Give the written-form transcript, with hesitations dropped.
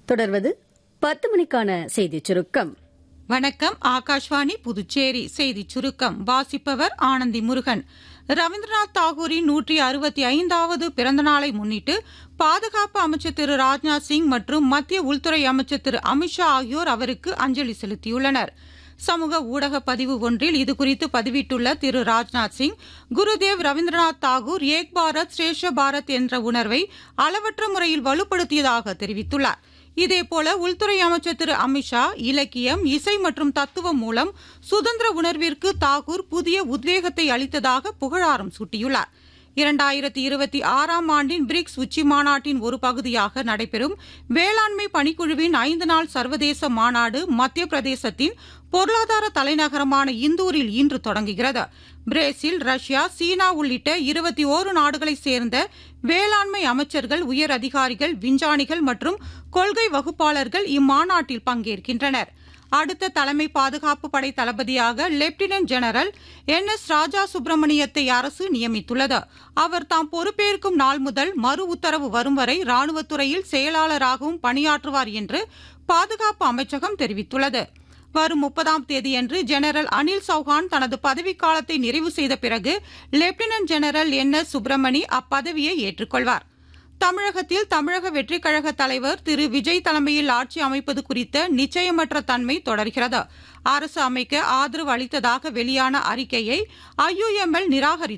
தொடர்வது 10 மணிக்கான செய்திச் சுருக்கம். வணக்கம். ஆகாஷ்வாணி புதுச்சேரி செய்திச் சுருக்கம் வாசிப்பவர் ஆனந்தி முருகன். ரவீந்திரநாத் தாகூரின் 165வது பிறந்தநாளை முன்னிட்டு பாதுகாப்பு அமைச்சர் திரு ராஜ்நாத் சிங் மற்றும் மத்திய உள்துறை அமைச்சர் திரு அமித்ஷா ஆகியோர் அவருக்கு அஞ்சலி செலுத்தியுள்ளனர். சமூக ஊடக பதிவு ஒன்றில் இதுகுறித்து பதிவிட்டுள்ள திரு ராஜ்நாத் சிங், குருதேவ் ரவீந்திரநாத் தாகூர் ஏக் பாரத் ஸ்ரேஷ்ட பாரத் என்ற உணர்வை அளவற்ற முறையில் வலுப்படுத்தியதாக தெரிவித்துள்ளார். இதேபோல உள்துறை அமைச்சர் திரு அமித்ஷா இலக்கியம், இசை மற்றும் தத்துவம் மூலம் சுதந்திர உணர்விற்கு தாகூர் புதிய உத்வேகத்தை அளித்ததாக புகழாரம் சூட்டியுள்ளார். 2026ஆம் ஆண்டின் பிரிக்ஸ் உச்சி மாநாட்டின் ஒரு பகுதியாக நடைபெறும் வேளாண்மை பணிக்குழுவின் 5 நாள் சர்வதேச மாநாடு மத்திய பிரதேசத்தின் பொருளாதார தலைநகரமான இந்தூரில் இன்று தொடங்குகிறது. பிரேசில், ரஷ்யா, சீனா உள்ளிட்ட 21 நாடுகளைச் சேர்ந்த வேளாண்மை அமைச்சர்கள், உயர் அதிகாரிகள், விஞ்ஞானிகள் மற்றும் கொள்கை வகுப்பாளர்கள் இம்மாநாட்டில் பங்கேற்கின்றனர். அடுத்த தலைமை பாதுகாப்பு படை தளபதியாக லெப்டினன்ட் ஜெனரல் NS ராஜா சுப்பிரமணியத்தை அரசு நியமித்துள்ளது. அவர் தாம் பொறுப்பேற்கும் நாள் முதல் மறு உத்தரவு வரும் வரை ராணுவத்துறையில் செயலாளராகவும் பணியாற்றுவார் என்று பாதுகாப்பு அமைச்சகம் தெரிவித்துள்ளது. வரும் 30ஆம் தேதியன்று ஜெனரல் அனில் சௌஹான் தனது பதவிக்காலத்தை நிறைவு செய்த பிறகு லெப்டினன்ட் ஜெனரல் NS சுப்பிரமணி அப்பதவியை ஏற்றுக்கொள்வார். தமிழகத்தில் தமிழக வெற்றிக் கழக தலைவர் திரு விஜய் தலைமையில் ஆட்சி அமைப்பது குறித்த நிச்சயமற்ற தன்மை தொடர்கிறது. அரசு அமைக்க ஆதரவு அளித்ததாக வெளியான அறிக்கையை IUML நிராகரித்துள்ளது.